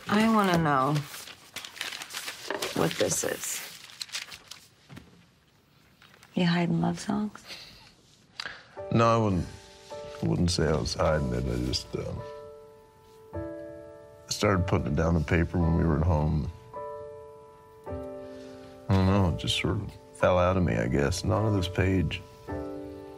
I want to know what this is. You hiding love songs? No, I wouldn't say I was hiding it. I just started putting it down on paper when we were at home. I don't know, it just sort of fell out of me, I guess, and onto this page.